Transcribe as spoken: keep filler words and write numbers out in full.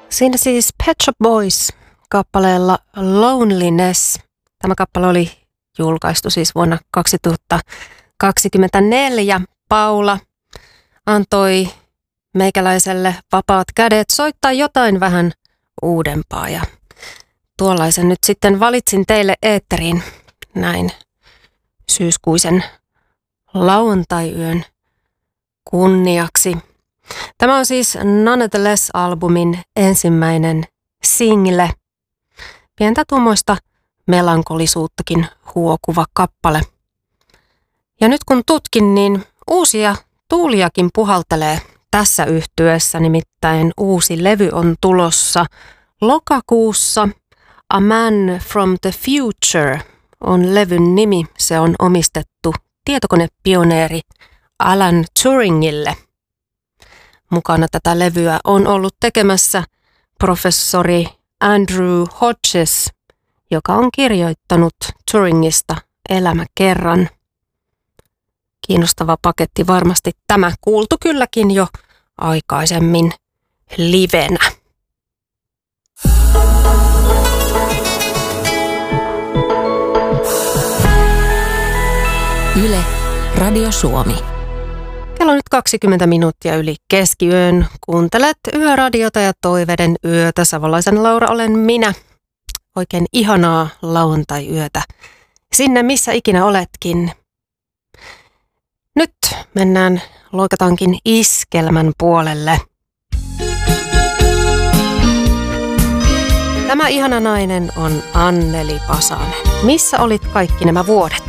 Siinä siis Pet Shop Boys kappaleella Loneliness. Tämä kappale oli julkaistu siis vuonna kaksituhattakaksikymmentäneljä. Paula antoi meikäläiselle vapaat kädet soittaa jotain vähän uudempaa ja tuollaisen nyt sitten valitsin teille eetteriin näin syyskuisen lauantai-yön kunniaksi. Tämä on siis Nonetheless-albumin ensimmäinen single. Pientä tuommoista melankolisuuttakin huokuva kappale. Ja nyt kun tutkin, niin uusia tuuliakin puhaltelee tässä yhtyeessä, nimittäin uusi levy on tulossa lokakuussa. A Man from the Future on levyn nimi. Se on omistettu tietokonepioneeri Alan Turingille. Mukana tätä levyä on ollut tekemässä professori Andrew Hodges, joka on kirjoittanut Turingista elämäkerran. Kiinnostava paketti varmasti tämä, kuultu kylläkin jo aikaisemmin livenä. Yle, Radio Suomi. Kello on nyt kaksikymmentä minuuttia yli keskiyön. Kuuntelet Yöradiota ja Toiveiden yötä. Savolaisen Laura olen minä. Oikein ihanaa lauantai-yötä. Sinne missä ikinä oletkin. Nyt mennään, loikataankin iskelmän puolelle. Tämä ihana nainen on Anneli Pasanen. Missä olit kaikki nämä vuodet?